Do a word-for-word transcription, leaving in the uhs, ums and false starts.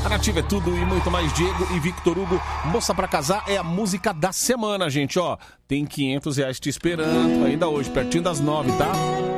A Nativa é tudo e muito mais. Diego e Victor Hugo, Moça pra Casar é a música da semana, gente, ó. Tem quinhentos reais te esperando ainda hoje, pertinho das nove, tá?